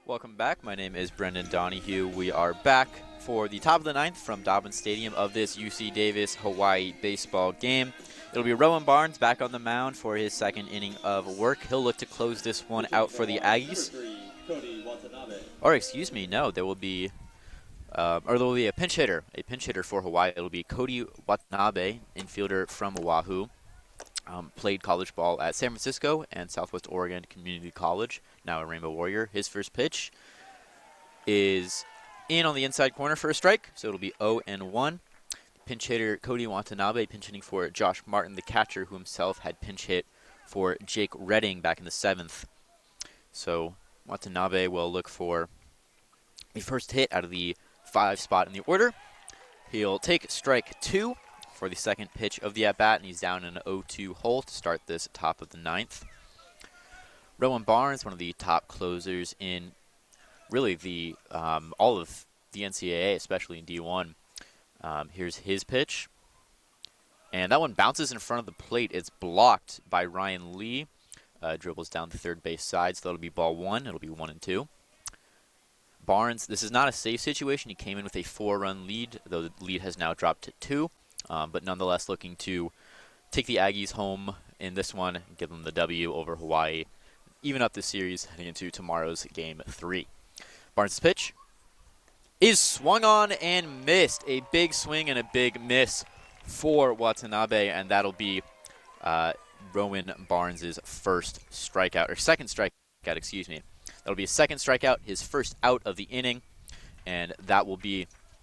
Welcome back. My name is Brendan Donahue. We are back for the top of the ninth from Dobbins Stadium of this UC Davis Hawaii baseball game. It'll be Rowan Barnes back on the mound for his second inning of work. He'll look to close this one out for the Aggies. Or excuse me, no, there will be a pinch hitter for Hawaii. It'll be Cody Watanabe, infielder from Oahu. Played college ball at San Francisco and Southwest Oregon Community College, now a Rainbow Warrior. His first pitch is in on the inside corner for a strike, so it'll be 0-1. Pinch hitter Cody Watanabe pinch hitting for Josh Martin, the catcher, who himself had pinch hit for Jake Redding back in the 7th. So Watanabe will look for the first hit out of the 5 spot in the order. He'll take strike 2 for the second pitch of the at-bat, and he's down in an 0-2 hole to start this top of the 9th. Rowan Barnes, one of the top closers in really the all of the NCAA, especially in D1. Here's his pitch, and that one bounces in front of the plate. It's blocked by Ryan Lee. Dribbles down the third base side, so that'll be ball 1. It'll be 1-2. Barnes, this is not a safe situation. He came in with a 4-run lead, though the lead has now dropped to 2. But nonetheless looking to take the Aggies home in this one and give them the W over Hawaii, even up the series heading into tomorrow's Game 3. Barnes' pitch is swung on and missed. A big swing and a big miss for Watanabe, and that'll be Rowan Barnes' first strikeout, or second strikeout, excuse me. That'll be a second strikeout, his first out of the inning, and that will be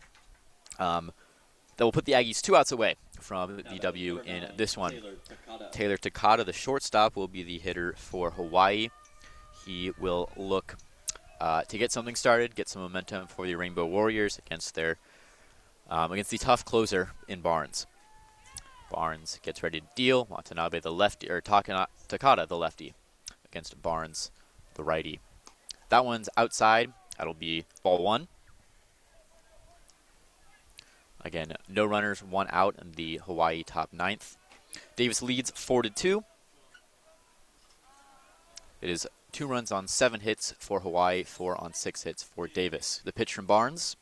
that will put the Aggies 2 outs away from the W in this one. Taylor Takata, the shortstop, will be the hitter for Hawaii. He will look to get something started, get some momentum for the Rainbow Warriors against the tough closer in Barnes. Barnes gets ready to deal. Watanabe, the lefty, or Takata, the lefty, against Barnes, the righty. That one's outside. That'll be ball 1. Again, no runners, 1 out in the Hawaii top 9th. Davis leads 4-2. It is 2 runs on 7 hits for Hawaii, 4 on 6 hits for Davis. The pitch from Barnes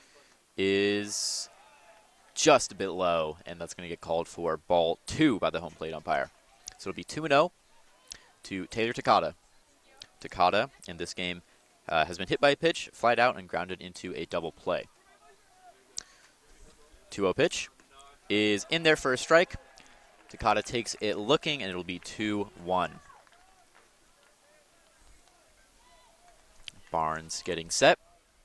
is just a bit low, and that's going to get called for ball 2 by the home plate umpire. So it'll be 2-0 to Taylor Takata. Takata, in this game, has been hit by a pitch, flied out, and grounded into a double play. 2-0 pitch is in there for a strike. Takata takes it looking, and it'll be 2-1. Barnes getting set.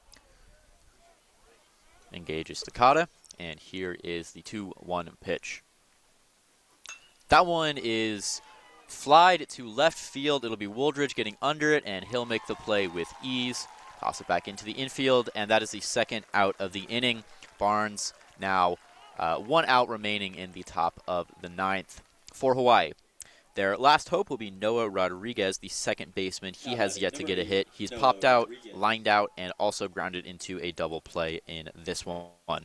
Engages Takata, and here is the 2-1 pitch. That one is flied to left field. It'll be Wooldridge getting under it, and he'll make the play with ease. Toss it back into the infield, and that is the second out of the inning. Barnes now 1 out remaining in the top of the 9th for Hawaii. Their last hope will be Noah Rodriguez, the second baseman. He has yet to get a hit. He's popped out, lined out, and also grounded into a double play in this one.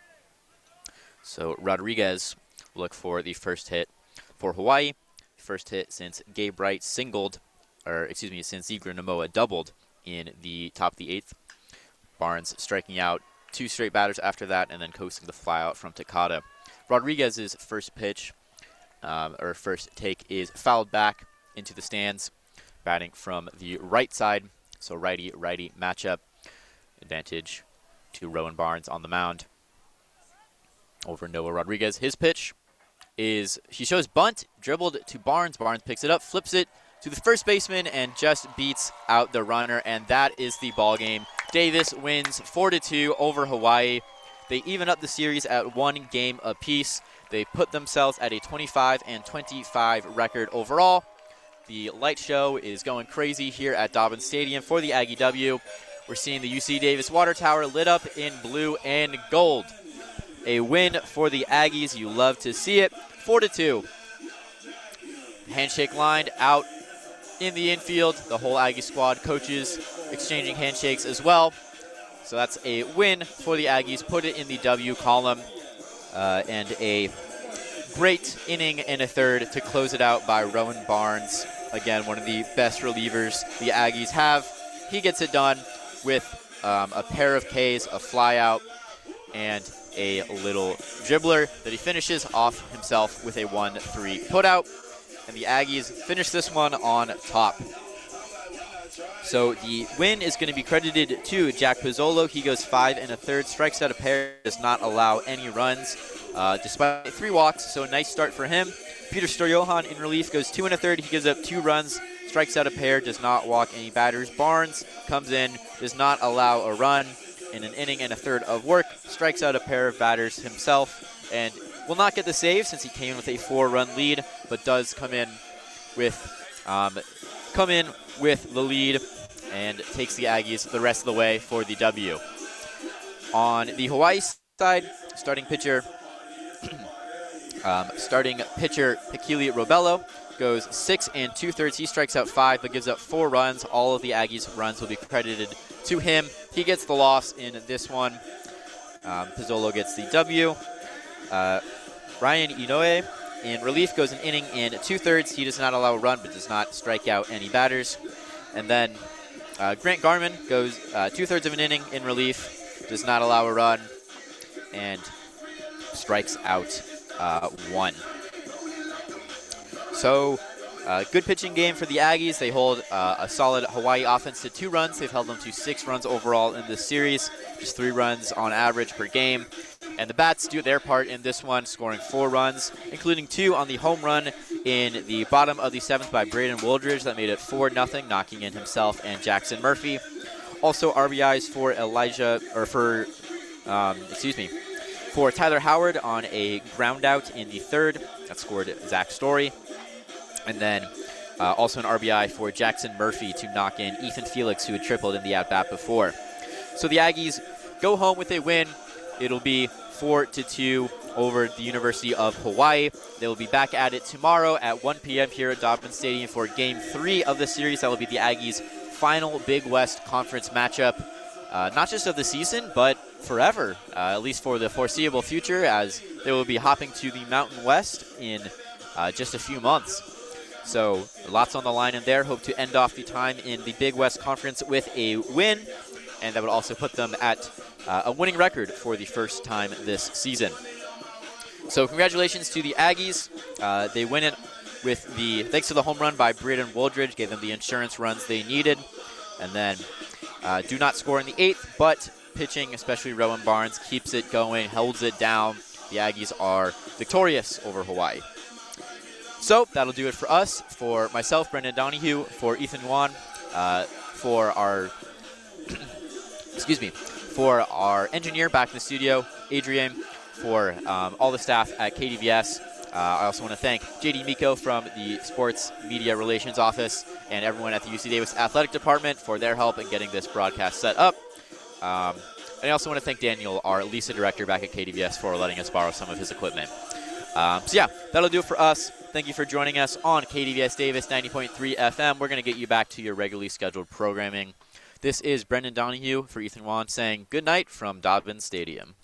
So Rodriguez will look for the first hit for Hawaii. First hit since Gabe Wright since Ziegler Namoa doubled in the top of the 8th. Barnes striking out 2 straight batters after that, and then coasting the flyout from Takata. Rodriguez's first pitch, first take, is fouled back into the stands, batting from the right side. So righty-righty matchup. Advantage to Rowan Barnes on the mound over Noah Rodriguez. His pitch is, he shows bunt, dribbled to Barnes. Barnes picks it up, flips it to the first baseman, and just beats out the runner, and that is the ball game. Davis wins 4-2 over Hawaii. They even up the series at 1 game apiece. They put themselves at a 25-25 record overall. The light show is going crazy here at Dobbins Stadium for the Aggie W. We're seeing the UC Davis water tower lit up in blue and gold. A win for the Aggies. You love to see it. 4-2. Handshake line out in the infield. The whole Aggie squad, coaches exchanging handshakes as well. So that's a win for the Aggies. Put it in the W column. And a great inning and a third to close it out by Rowan Barnes. Again, one of the best relievers the Aggies have. he gets it done with a pair of Ks, a flyout, and a little dribbler that he finishes off himself with a 1-3 putout. And the Aggies finish this one on top. So the win is going to be credited to Jack Pizzolo. He goes 5 1/3, strikes out a pair, does not allow any runs, despite 3 walks. So a nice start for him. Peter Storjohan in relief goes 2 1/3. He gives up 2 runs, strikes out a pair, does not walk any batters. Barnes comes in, does not allow a run in an inning and a third of work, strikes out a pair of batters himself, and will not get the save since he came in with a 4-run lead, but does come in with the lead and takes the Aggies the rest of the way for the W. On the Hawaii side, starting pitcher Pikili Robello goes 6 2/3. He strikes out 5 but gives up 4 runs. All of the Aggies' runs will be credited to him. He gets the loss in this one. Pizzolo gets the W. Ryan Inoue in relief goes an inning and 2/3. He does not allow a run but does not strike out any batters. And then Grant Garman goes 2/3 of an inning in relief, does not allow a run, and strikes out 1. So, good pitching game for the Aggies. They hold a solid Hawaii offense to 2 runs. They've held them to 6 runs overall in this series, just 3 runs on average per game. And the Bats do their part in this one, scoring 4 runs, including 2 on the home run in the bottom of the 7th by Braden Wooldridge. That made it 4-0, knocking in himself and Jackson Murphy. Also RBIs for for Tyler Howard on a ground out in the 3rd. That scored Zach Story. And then also an RBI for Jackson Murphy to knock in Ethan Felix, who had tripled in the at-bat before. So the Aggies go home with a win. It'll be 4-2 over the University of Hawaii. They'll be back at it tomorrow at 1 p.m. here at Dobbins Stadium for Game 3 of the series. That will be the Aggies' final Big West Conference matchup, not just of the season, but forever, at least for the foreseeable future, as they will be hopping to the Mountain West in just a few months. So lots on the line in there. Hope to end off the time in the Big West Conference with a win, and that would also put them at a winning record for the first time this season. So congratulations to the Aggies. They win it with thanks to the home run by Braden Wooldridge, gave them the insurance runs they needed, and then do not score in the 8th, but pitching, especially Rowan Barnes, keeps it going, holds it down. The Aggies are victorious over Hawaii. So that'll do it for us. For myself, Brendan Donahue, for Ethan Wan, for our for our engineer back in the studio, Adrian, for all the staff at KDVS. I also want to thank JD Miko from the Sports Media Relations Office and everyone at the UC Davis Athletic Department for their help in getting this broadcast set up. And I also want to thank Daniel, our Lisa director back at KDVS, for letting us borrow some of his equipment. So yeah, that'll do it for us. Thank you for joining us on KDVS Davis 90.3 FM. We're going to get you back to your regularly scheduled programming. This is Brendan Donahue for Ethan Wan saying good night from Dobbins Stadium.